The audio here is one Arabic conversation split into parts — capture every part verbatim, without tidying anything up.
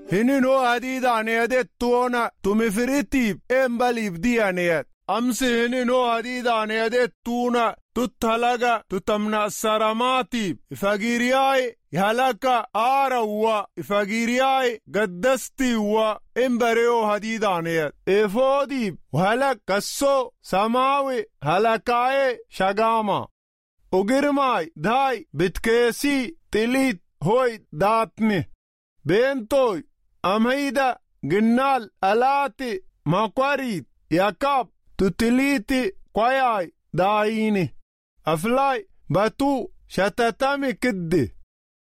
هنينو هديد عنيدت تونا تمفرتيب امبالي بدي عنيد أمس هنينو هديد عنيدت تونا تتهلقا تتمنى السراماتي فقيرياي يهلقا آروا فقيرياي قدستي و امبريو هديد عنيد افودي وهلق قصو سماوي هلقاي شغاما وقرماي داي بتكيسي تليت هوي داتني بنتوي أمهيدا جنال ألاتي مقاريد يكاب تتليتي قياي دايني أفلاي باتو شتتامي كدي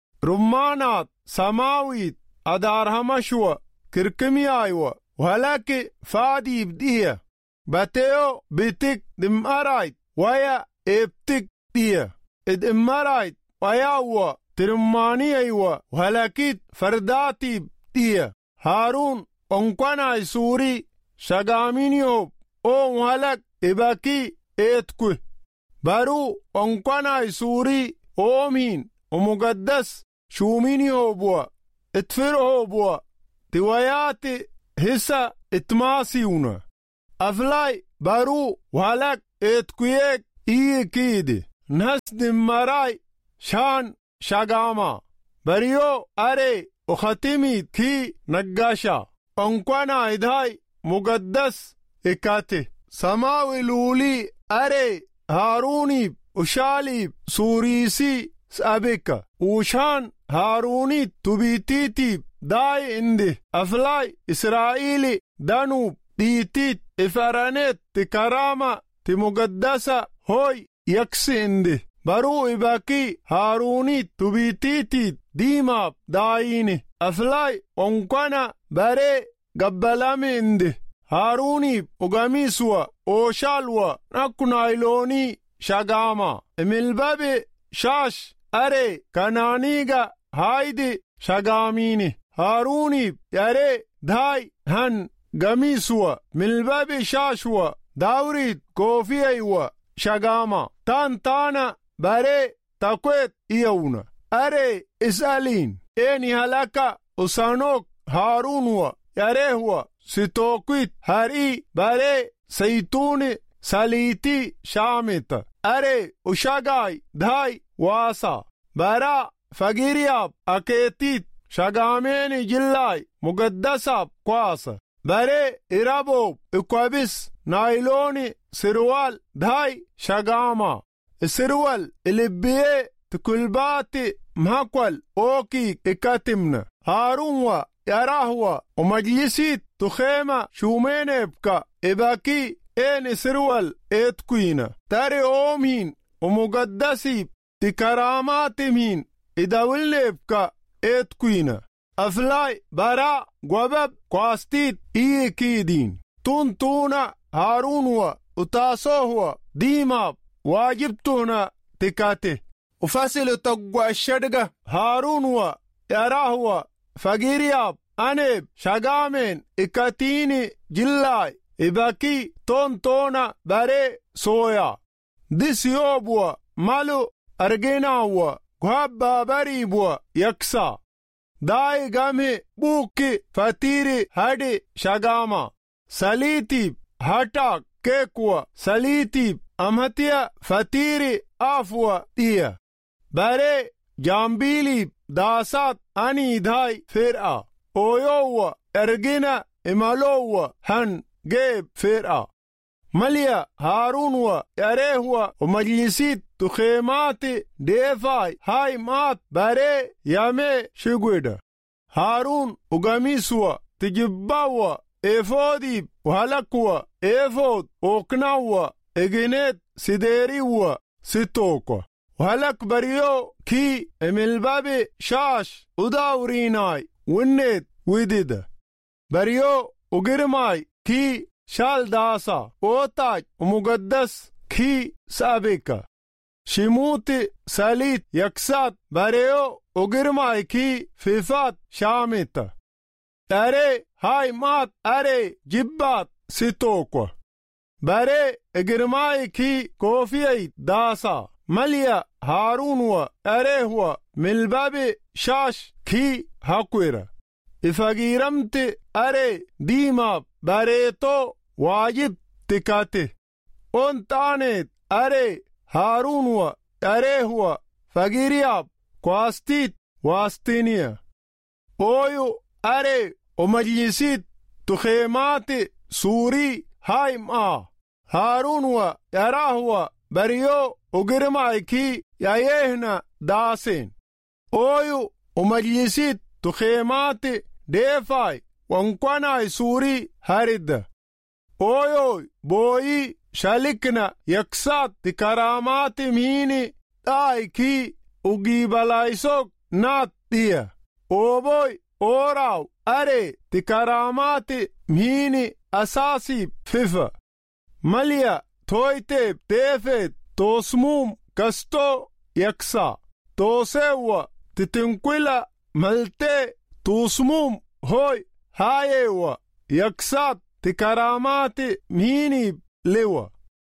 رمانات سماويت أدارها مشوى كركمي آيوة وهلاكي فادي بديه باتيو بيتك دم أرايد ويا ابتك ديه اد ام أرايد ويا هو ترماني أيوة وهلاكيت فرداتي بديه هارون انقنا سوري شغامينيوب او مهلك إباكي إتكو بارو انقنا سوري اومين ومقدس شومينيو بوا اتفرهو بوا توياتي هسا اتماسيونا أفلاي بارو وهلك اتكويك إيه كيدي نسد مراي شان شغاما بريو أري وختمي كي نقاشا انقنا إدهاي مقدس إكاتي سماوي لولي أري هاروني وشالي سوريسي سابقا وشان هاروني تبيتيتي داي اندي أفلاي إسرائيلي دانوب ديتيت إفرانيت تكرامة تمقدسة هوي يكسي اندي برو إباكي هاروني تبيتيتي ديما دايني أفلاي ونقنا بري قبلامي اندي هاروني وقميسوا وشالوا نكنايلوني شغاما امالبابي شاش أري كنانيغا هايدي شغاميني هاروني ياري داي هن قميسوا ملبابي شاشوا داوريد كوفي ايوا شغاما تان تانا باري تاكويت ايونا أري اسألين اني هلاكا وسانوك هارونوا ياري هو ستوكويت هاري باري سيتوني ساليتي شامت أري وشاقاي داي واسا بارا فقيرياب أكيتيت شاقاميني جلاي مقدساب قواسا باري إرابوب إكوابيس نايلوني سروال داي شاقاما السروال اللي بيه تكلباتي مهكوال أوكي إكاتمنا هارونوا يراهوا ومجلسيت تخيمة شومين بكا إباكي إين سروال إتكوينة تاري أومين ومقدسي تكراماتمين إداولي بكا إتكوينة أفلاي برا قوبب قواستيت إيه كيدين تون تونا هارونوا وتاسوهوا ديماب واجبتونا تكاته وفصل تقوى الشدقة هارونوا يراهوا فقيرياب أنيب شغامين إكاتيني جلاي إباكي تون تونا باري سويا دي سيوبوا مالو أرجيناوا قهبا بريبوا يكسا داي غامي بوكي فتيري هادي شغاما سليتيب هاتاك كيكوا سليتيب أمهتيا فتيري آفوا تيا باري جامبيلي داسات أني داي فرقا أويوا أرجينا إمالوا هن جيب فرقا مليا هارونوا يريهوا ومجلسيت تخيماتي ديفاي هاي مات باري يامي شغودا هارون وغميسوا تجباوا إفودي وهلكوا إفود وقناوا إجنيت سيديريوا ستوكوا وهلك بريو كي امالبابي شاش وداوريناي ونيت وديدا بريو وقرماي كي شال داسا وطاج ومقدس كي سابقا شموتي ساليت يكسات بريو وقرماي كي فيفات شامتا أري هاي مات أري جبات ستوكوا بري اقرماي كي كوفي داسا مليا هارون و أريه و ملبابي شاش كي هاكويرا ifagiramte are diima bareeto waajib tikate on taanet are Harunwa arehwa fagiriab kwastit wastinia oyu are o majlisit tukhemati suri haima Harunwa yarahwa bariyo ugirmaiki yayehna dasen oyu o majlisit tukhemati defai wankwana suri harida oyu boyi shalikna yaksat tikaramati mini daiki ugibalaisok natia oboy oraw are tikaramati mini asasi fifa malia toite tefet tosmum kasto yaksa tosewa titinkwila malte tosmum hoy hayewa yaksat tikaramati mini lewa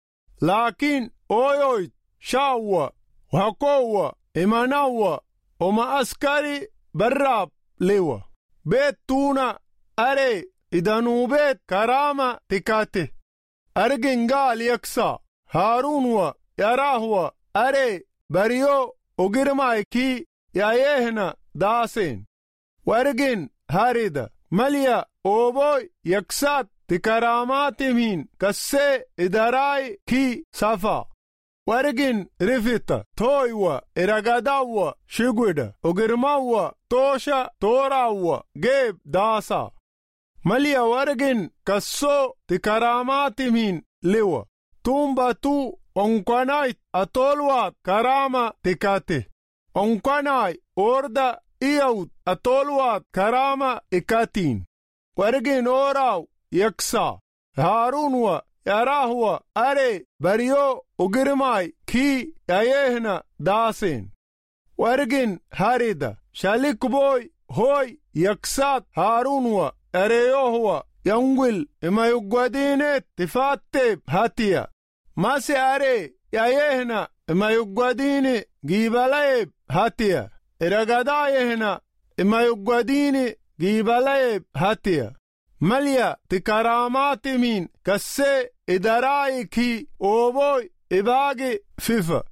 lakin oyoy shawa wakowa imanawa oma askari barab lewa bet tuna are idanubet karama tikate argingal yaksa Harunwa yarahwa are bariyo ugirmaiki yayehna dasen wargin harida malia oboy yaksat tikaramatimin kasse idarai ki safa wargin rifita toywa iragadawa shigwida ugirmawa tosha torawa geb dasa malia wargin kasso tikaramatimin lewa tumba tu onkwanait atolwat karama tikate onkwanai orda iyaut atolwat karama ikatin wargin oraw yaksa Harunwa yarahwa are bariyo ugirmai ki yayehna dasen wargin harida shalikboy hoy yaksat Harunwa areyohwa yangwil imayugwadinet tifatte hatia mase are yayehna imayugwadini gibalaeb hatia iragadayehna imayugwadini gibalaeb hatia malia tikaramati min kasse idarai ki oboy ibagi fifa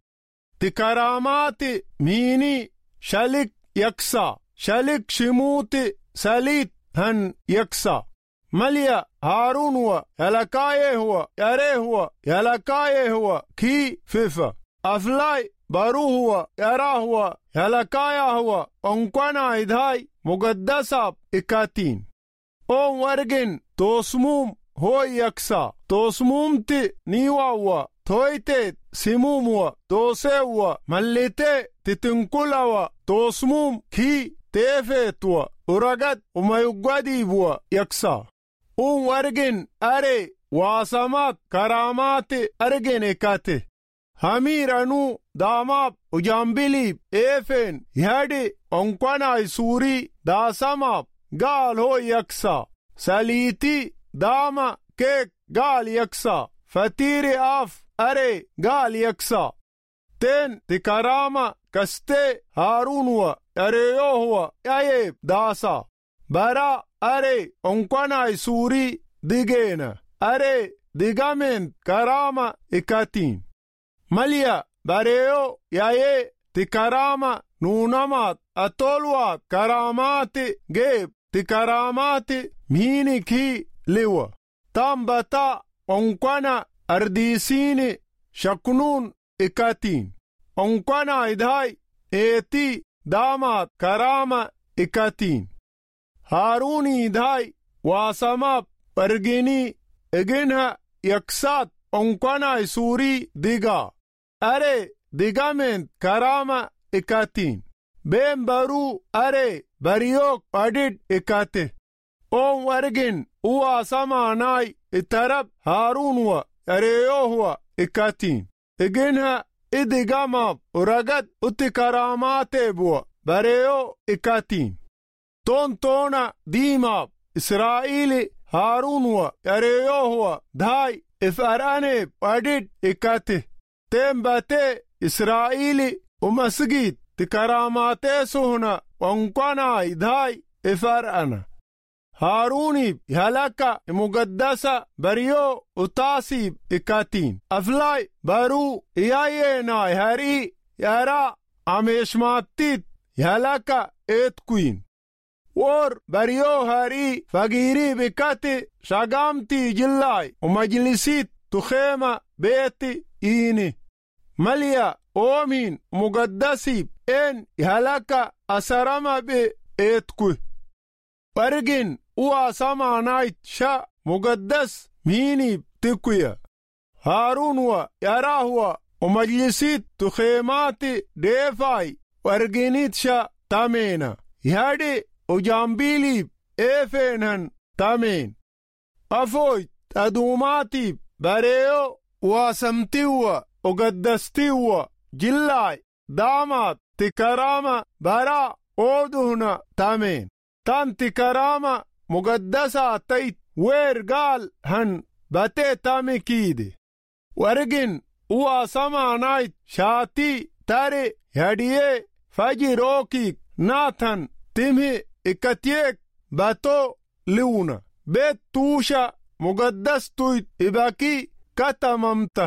tikaramati mini shalik yaksa shalik shimuti salit han yaksa malia Harunwa yalakaye huwa yare huwa yalakaye huwa ki fifa aflai baru huwa yara huwa yalakaya huwa onkwana idhai mugaddasab ikatin on wargin tosmum hoy yaksa tosmumti niwawa toite simumwa tosewa mallite titinkulawa tosmum ki tefetwa uragat umayugwadibwa yaksa on wargin are wasamat karamati argin ekate hamiranu damab ujambili efen yadi onkwana isuri dasamab gal ho yaksa saliti dama kek gal yaksa fatiri af are gal yaksa ten tikarama kaste Harunwa areyohwa yayeb dasa bara are onkwana isuri digena are digamen karama ikatin malia bareyo yaye tikarama nunamat atolwat karamati geb tikaramati mini ki lewa tambata onkwana ardisini shaknun ikatin onkwana idhai eti damat karama ikatin Haruni idhai wasamab argini eginha yaksat onkwana isuri diga are digament karama ikatin ben baru are bariyok adid ikate on wargin uwa samanai itarab Harunwa areyohwa ikatin eginha idigamab uragat utikaramate bua bareyo ikatin ton tona dimab Israeli Harunwa areyohwa dhai ifarane adid ikate tembate Israeli umasgit tikaramate suhna onkwana idhai إفرأنا هاروني هلاكا مقدسة بريو وتاسيب إكاتين أفلاي برو ياينا هاري يارا عميشماتيت هلاكا إتكوين ور بريو هاري فقيري بكاتي شاقامتي جلاي ومجلسيت تخيمة بيتي إيني مليا أومين مقدسي إن هلاكا أسرما بإتكو ورقين واسما نايت شا مقدس ميني تكويا هارون و يراهو ومجلسيت تخيماتي ديفاي ورقينيت شا تامينا يهدي وجامبيلي إيفينهن تامين أفوي تدوماتي بريو واسمتيو وقدستيو جلاي دامات تكرامة برا أودهنا تامين تانتي كرامة مقدسة تيت وير قال هن باتي تامي كيدي ورقن واسما نايت شاتي تاري هديه فجي روكي ناتن تمهي اكتيك باتو لونا بيت توشا مقدس تويت إباكي كتممته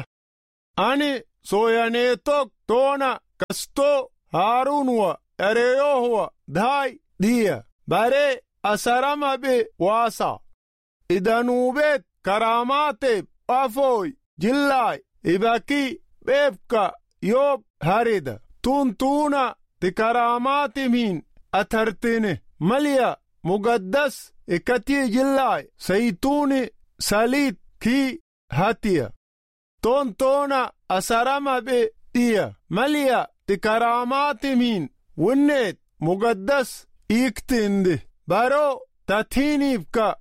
أني سويانيتوك تونا كستو هارون و أريوه داي ديا باري أسرما بي واسا إذا نوبيت كراماتي أفوي جلاي إباكي بيبكا يوب هاريدا تون تونا تكراماتي مين أترتيني مليا مقدس إكتي جلاي سيتوني ساليت كي هاتيا تون تونا أسرما بي ديا مليا تكراماتي مين ونيت مقدس إكتندي بارو تاتيني بكا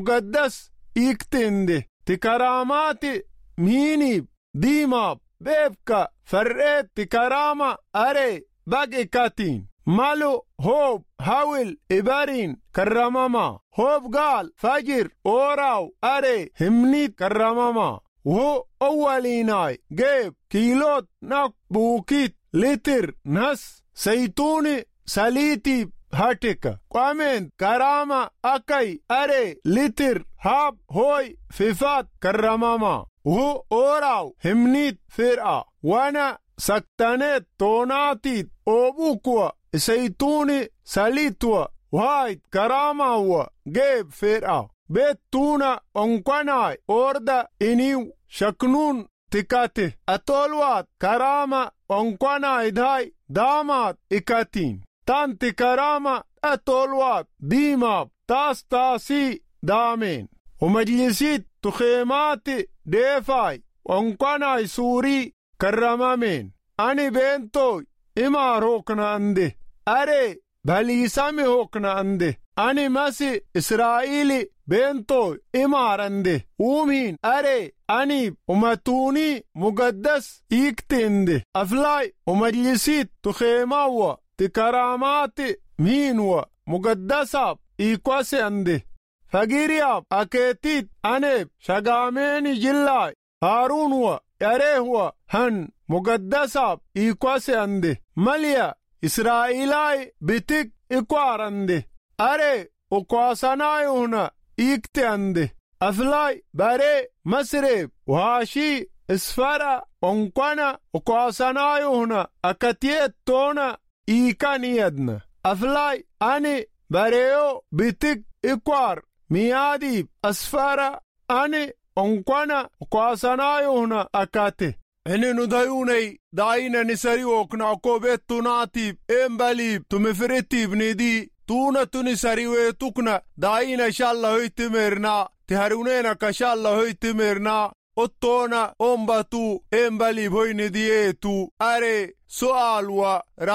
مقدس إكتندي تكراماتي ميني ديما بيبكا فرقت تكرامة أري باقي كاتين مالو هوب هاول إبارين كرماما هوب قال فجر أوراو أري همنيت كرماما وهو أوليناي جيب كيلوت ناك بوكيت لتر نس سيتوني ساليتي هاتيكا قامن كراما أكاي أري لتر هاب هوي فيفات كرماما وهو أوراو همنيت فرقا وانا سكتانيت توناتيت أوبوكوا سيتوني ساليتوا وهايت كراما هو جيب فرقا بيت تونا انقناي أوردا إنيو شكنون تكاته أطولوات كراما انقناي داي دامات إكاتين تانتي كراما أطولوات ديماب تاس تاسي دامين ومجلسيت تخيماتي ديفاي وانقناي سوري كرمامين أني بنتوي إما روكنا عنده أري بليسامي روكنا عنده أني ماسي إسرائيلي بنتوي إما رنده ومين أري أني ومتوني مقدس إكتنده أفلاي ومجلسيت تخيماوا تكراماتي مينوا مقدساب إيقواسي عنده فقيرياب أكيتيت أنيب شغاميني جلاي هارونوا يريهوا هن مقدساب إيقواسي عنده مليا إسرائيلاي بتك إقوار عنده أري وقواسناي هنا إيكتي عنده أفلاي باري مسرب وهاشي اسفارا ونقنا وقواسناي هنا أكتيت تونا إيكاني يدنا أفلاي أني باريو بتك إقوار ميادي أسفارا أني ونقنا وقواسناي هنا أكاتي إني ندايوني داينا نسريوك ناكو بيت تناتيب إمباليب تمفرتيب ندي تونا تنسريوه تكنا داينا إن شاء الله هيتمرنا تهرونينا كشاء الله هيتمرنا أطونا أمباتو إمباليب هي نديتو أري سؤالوا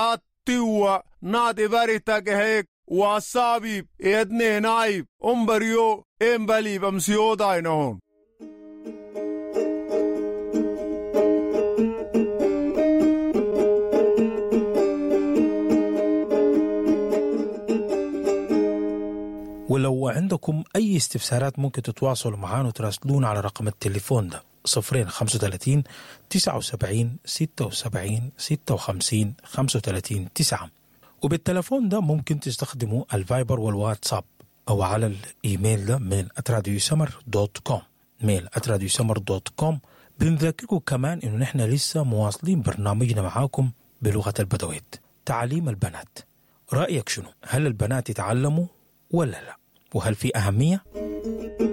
راتيوا نادي باريتاك هيك واسابيب إدني نايب أمبريو إمباليب أمسيو داينا هون ولو عندكم أي استفسارات ممكن تتواصلوا معنا وتراسلون على رقم التليفون ده صفرين خمسة وثلاثين تسعة وسبعين ستة وسبعين ستة وخمسين خمسة وثلاثين تسعة. وبالتلفون ده ممكن تستخدموا الفايبر والواتساب أو على الإيميل ده ميل آت راديو سمر دوت كوم ميل آت راديو سمر دوت كوم. بنذكركم كمان إنه نحن لسه مواصلين برنامجنا معاكم بلغة البدويت. تعليم البنات، رأيك شنو؟ هل البنات يتعلموا ولا لا؟ وهل في أهمية؟